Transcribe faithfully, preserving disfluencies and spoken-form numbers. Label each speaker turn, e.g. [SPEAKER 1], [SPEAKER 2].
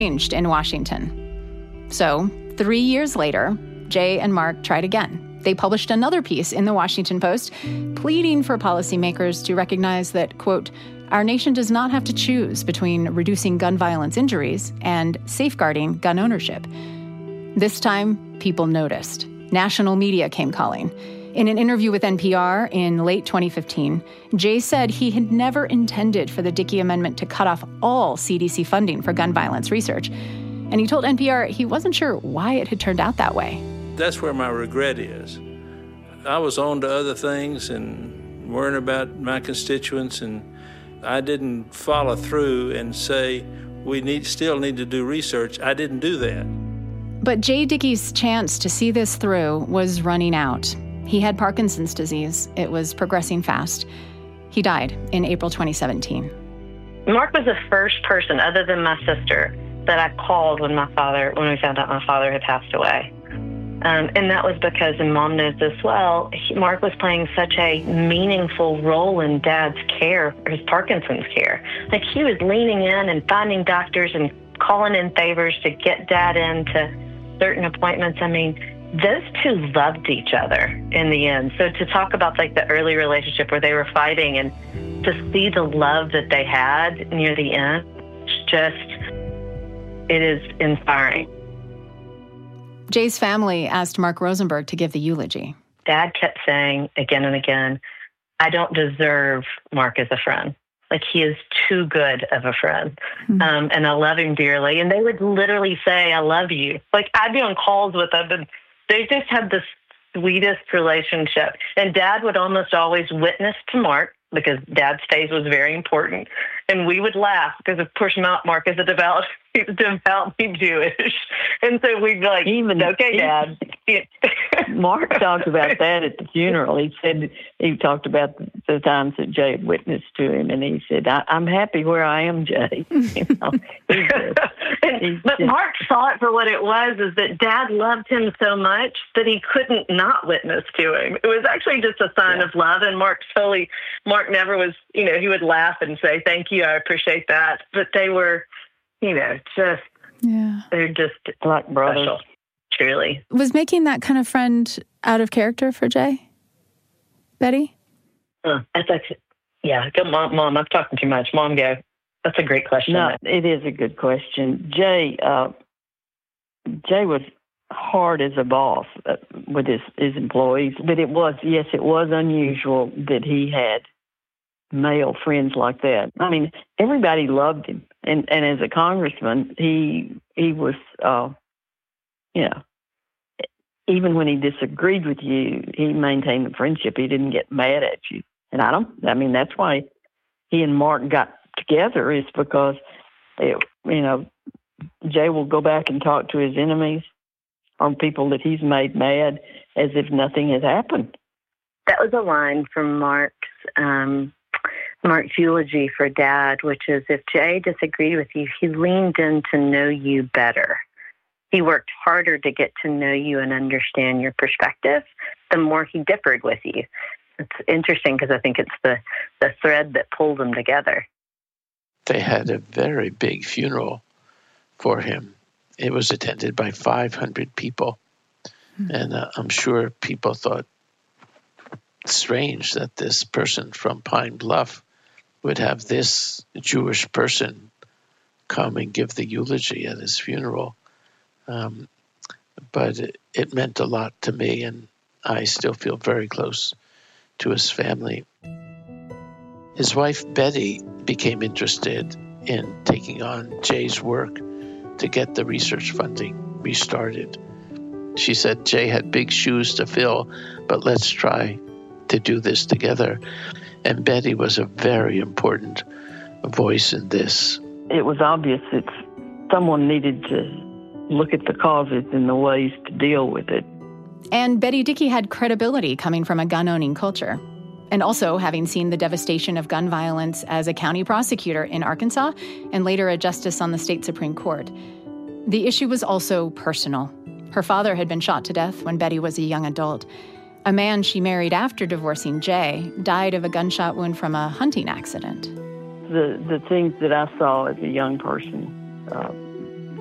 [SPEAKER 1] changed in Washington. So, three years later, Jay and Mark tried again. They published another piece in the Washington Post, pleading for policymakers to recognize that, quote, our nation does not have to choose between reducing gun violence injuries and safeguarding gun ownership. This time, people noticed. National media came calling. In an interview with N P R in late twenty fifteen, Jay said he had never intended for the Dickey Amendment to cut off all C D C funding for gun violence research. And he told N P R he wasn't sure why it had turned out that way.
[SPEAKER 2] That's where my regret is. I was on to other things and worrying about my constituents, and I didn't follow through and say, we need still need to do research. I didn't do that.
[SPEAKER 1] But Jay Dickey's chance to see this through was running out. He had Parkinson's disease. It was progressing fast. He died in April twenty seventeen.
[SPEAKER 3] Mark was the first person, other than my sister, that I called when my father, when we found out my father had passed away. Um, and that was because, and Mom knows this well, he, Mark was playing such a meaningful role in Dad's care, his Parkinson's care. Like, he was leaning in and finding doctors and calling in favors to get Dad into certain appointments. I mean, those two loved each other in the end. So to talk about, like, the early relationship where they were fighting and to see the love that they had near the end, it's just, it is inspiring.
[SPEAKER 1] Jay's family asked Mark Rosenberg to give the eulogy.
[SPEAKER 3] Dad kept saying again and again, I don't deserve Mark as a friend. Like, he is too good of a friend. Mm-hmm. Um, and I love him dearly. And they would literally say, I love you. Like, I'd be on calls with them, and they just had the sweetest relationship. And Dad would almost always witness to Mark, because Dad's faith was very important. And we would laugh because, of course, Mark is a devout, devoutly Jewish. And so we'd be like, even, okay, Dad.
[SPEAKER 4] Mark talked about that at the funeral. He said, he talked about the times that Jay had witnessed to him, and he said, I, I'm happy where I am, Jay. You know, he's
[SPEAKER 3] and,
[SPEAKER 4] he's
[SPEAKER 3] but
[SPEAKER 4] just,
[SPEAKER 3] Mark saw it for what it was, is that Dad loved him so much that he couldn't not witness to him. It was actually just a sign yeah. of love, and Mark totally, Mark never was, you know, he would laugh and say, thank you, I appreciate that. But they were, you know, just, yeah. they're just
[SPEAKER 4] like brothers.
[SPEAKER 3] Special. Truly.
[SPEAKER 1] Was making that kind of friend out of character for Jay? Betty?
[SPEAKER 3] Uh, that's actually, yeah, go, Mom, Mom, I'm talking too much. Mom, go. That's a great question.
[SPEAKER 4] No, it is a good question. Jay, uh, Jay was hard as a boss uh, with his, his employees, but it was, yes, it was unusual that he had male friends like that. I mean, everybody loved him. And, and as a congressman, he, he was, uh, you know, even when he disagreed with you, he maintained the friendship. He didn't get mad at you. And I don't, I mean, that's why he and Mark got together, is because, it, you know, Jay will go back and talk to his enemies or people that he's made mad as if nothing has happened.
[SPEAKER 3] That was a line from Mark's, um, Mark's eulogy for Dad, which is, if Jay disagreed with you, he leaned in to know you better. He worked harder to get to know you and understand your perspective the more he differed with you. It's interesting because I think it's the, the thread that pulled them together.
[SPEAKER 5] They had a very big funeral for him. It was attended by five hundred people. Mm-hmm. And uh, I'm sure people thought strange that this person from Pine Bluff would have this Jewish person come and give the eulogy at his funeral. Um, but it, it meant a lot to me, and I still feel very close to his family. His wife, Betty, became interested in taking on Jay's work to get the research funding restarted. She said Jay had big shoes to fill, but let's try to do this together. And Betty was a very important voice in this.
[SPEAKER 4] It was obvious that someone needed to look at the causes and the ways to deal with it.
[SPEAKER 1] And Betty Dickey had credibility coming from a gun-owning culture. And also having seen the devastation of gun violence as a county prosecutor in Arkansas and later a justice on the state Supreme Court. The issue was also personal. Her father had been shot to death when Betty was a young adult. A man she married after divorcing Jay died of a gunshot wound from a hunting accident.
[SPEAKER 4] The, the things that I saw as a young person, uh,